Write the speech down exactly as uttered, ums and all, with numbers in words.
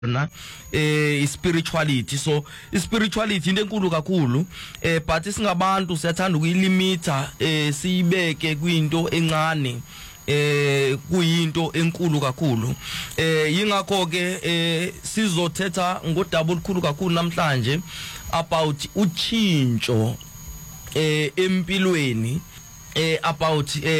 na eh spirituality. So spirituality into enkulu kakhulu eh but singabantu siyathanda ukuyilimita eh siyibeke kwinto encane eh kuyinto enkulu kakhulu eh yingakho ke eh sizothetha ngodaba olukhulu kakhulu namhlanje about uchintsho eh empilweni eh about eh